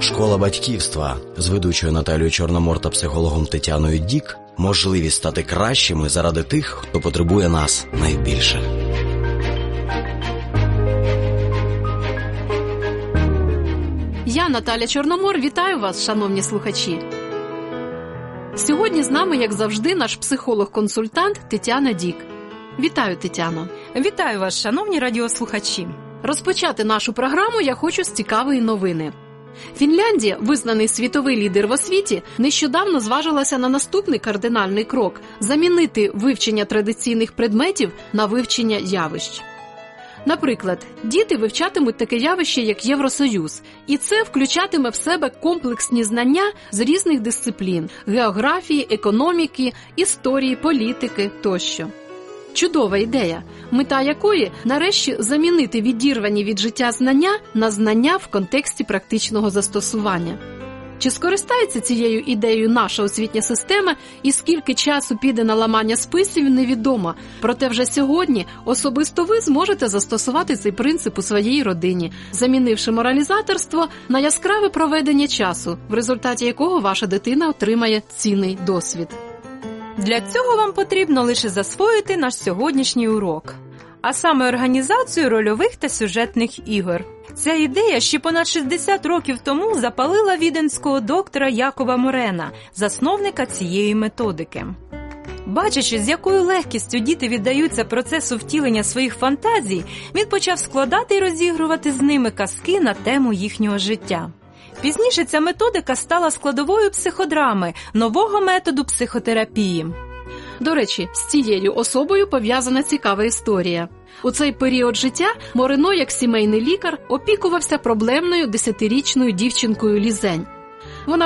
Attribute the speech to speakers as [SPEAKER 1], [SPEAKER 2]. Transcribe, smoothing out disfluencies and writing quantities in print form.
[SPEAKER 1] Школа батьківства з ведучою Наталією Чорномор та психологом Тетяною Дік. Можливість стати кращими заради тих, хто потребує нас найбільше.
[SPEAKER 2] Я, Наталя Чорномор, вітаю вас, шановні слухачі. Сьогодні з нами, як завжди, наш психолог-консультант Тетяна Дік. Вітаю, Тетяно.
[SPEAKER 3] Вітаю вас, шановні радіослухачі.
[SPEAKER 2] Розпочати нашу програму я хочу з цікавої новини. Фінляндія, визнаний світовий лідер в освіті, нещодавно зважилася на наступний кардинальний крок – замінити вивчення традиційних предметів на вивчення явищ. Наприклад, діти вивчатимуть таке явище, як Євросоюз, і це включатиме в себе комплексні знання з різних дисциплін – географії, економіки, історії, політики тощо. Чудова ідея, мета якої – нарешті замінити відірвані від життя знання на знання в контексті практичного застосування. Чи скористається цією ідеєю наша освітня система і скільки часу піде на ламання списів, невідомо. Проте вже сьогодні особисто ви зможете застосувати цей принцип у своїй родині, замінивши моралізаторство на яскраве проведення часу, в результаті якого ваша дитина отримає цінний досвід.
[SPEAKER 3] Для цього вам потрібно лише засвоїти наш сьогоднішній урок, а саме організацію рольових та сюжетних ігор. Ця ідея ще понад 60 років тому запалила віденського доктора Якова Морена, засновника цієї методики. Бачачи, з якою легкістю діти віддаються процесу втілення своїх фантазій, він почав складати і розігрувати з ними казки на тему їхнього життя. Пізніше ця методика стала складовою психодрами, нового методу психотерапії.
[SPEAKER 2] До речі, з цією особою пов'язана цікава історія. У цей період життя Морено, як сімейний лікар, опікувався проблемною 10-річною дівчинкою Лізень.